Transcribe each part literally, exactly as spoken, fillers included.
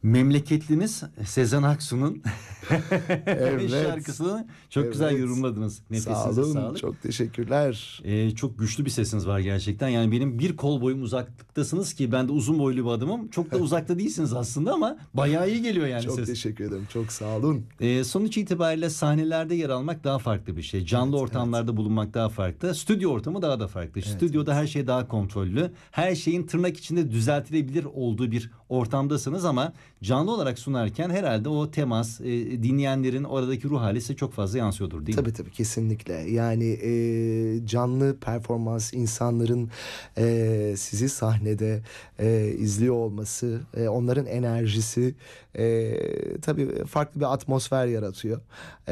Memleketliniz Sezen Aksu'nun Evet. şarkısını çok Evet. güzel yorumladınız. Nefesinize Sağ olun, sağlık. çok teşekkürler. Ee, çok güçlü bir sesiniz var gerçekten. Yani benim bir kol boyum uzaklıktasınız ki ben de uzun boylu bir adamım. Çok da uzakta değilsiniz aslında ama bayağı iyi geliyor yani Çok ses. teşekkür ederim, çok sağ olun. Ee, sonuç itibariyle sahnelerde yer almak daha farklı bir şey. Canlı Evet, ortamlarda bulunmak daha farklı. Stüdyo ortamı daha da farklı. Evet, Stüdyoda her şey daha kontrollü. Her şeyin tırnak içinde düzeltilebilir olduğu bir ortamdasınız ama canlı olarak sunarken herhalde o temas, e, dinleyenlerin oradaki ruh hali size çok fazla yansıyordur değil Tabii mi? tabii, kesinlikle. Yani e, canlı performans, insanların e, sizi sahnede e, izliyor olması, e, onların enerjisi e, tabii farklı bir atmosfer yaratıyor.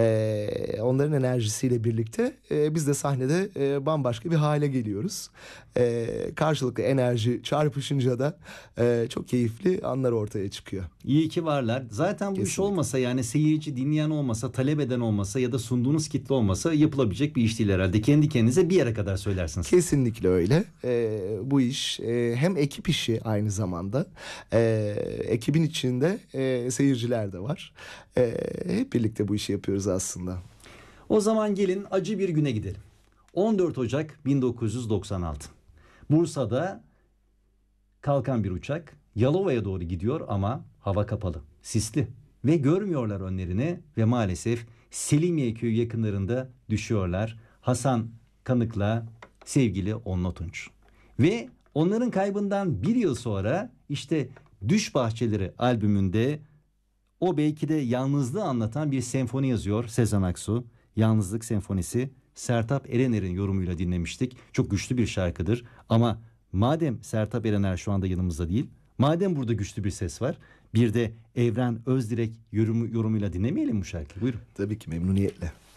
E, onların enerjisiyle birlikte e, biz de sahnede e, bambaşka bir hale geliyoruz. E, karşılıklı enerji çarpışınca da e, çok keyifli anlar ortaya çıkıyor. İyi ki varlar. Zaten bu iş Kesinlikle. olmasa, yani seyirci, dinleyen olmasa, talep eden olmasa ya da sunduğunuz kitle olmasa yapılabilecek bir iş değil herhalde. Kendi kendinize bir yere kadar söylersiniz. Kesinlikle öyle. Ee, bu iş e, hem ekip işi aynı zamanda. Ee, ekibin içinde e, seyirciler de var. Ee, hep birlikte bu işi yapıyoruz aslında. O zaman gelin acı bir güne gidelim. on dört Ocak bin dokuz yüz doksan altı. Bursa'da kalkan bir uçak Yalova'ya doğru gidiyor ama hava kapalı, sisli ve görmüyorlar önlerini ve maalesef Selimiye köyü yakınlarında düşüyorlar. Hasan Kanık'la sevgili Onno Tunç. Ve onların kaybından bir yıl sonra işte Düş Bahçeleri albümünde o belki de yalnızlığı anlatan bir senfoni yazıyor Sezen Aksu. Yalnızlık Senfonisi. Sertab Erener'in yorumuyla dinlemiştik. Çok güçlü bir şarkıdır ama madem Sertab Erener şu anda yanımızda değil, madem burada güçlü bir ses var, bir de Evren Özdirek yorumu, yorumuyla dinlemeyelim bu şarkıyı. Buyurun. Tabii ki, memnuniyetle.